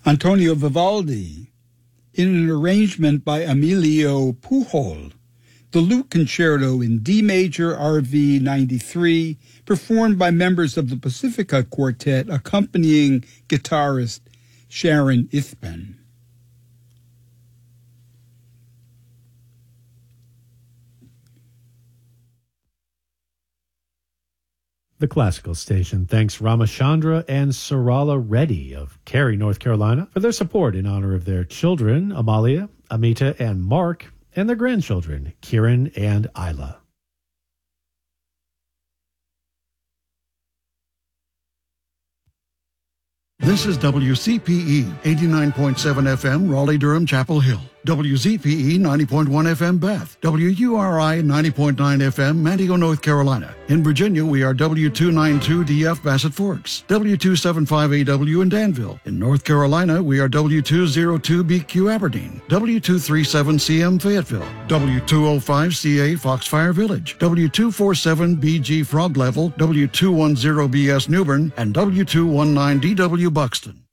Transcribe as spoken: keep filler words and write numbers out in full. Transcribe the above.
Antonio Vivaldi, in an arrangement by Emilio Pujol, the Lute Concerto in D major R V ninety-three, performed by members of the Pacifica Quartet accompanying guitarist Sharon Ithben. The Classical Station thanks Ramachandra and Sarala Reddy of Cary, North Carolina, for their support in honor of their children, Amalia, Amita, and Mark, and their grandchildren, Kieran and Isla. This is W C P E eighty-nine point seven F M, Raleigh-Durham, Chapel Hill. W Z P E ninety point one F M, Bath. W U R I ninety point nine F M, Manteo, North Carolina. In Virginia, we are W two ninety-two D F, Bassett Forks. W two seventy-five A W in Danville. In North Carolina, we are W two oh two B Q, Aberdeen. W two thirty-seven C M, Fayetteville. W two oh five C A, Foxfire Village. W two forty-seven B G, Frog Level. W two ten B S, Newbern. And W two nineteen D W, Buxton.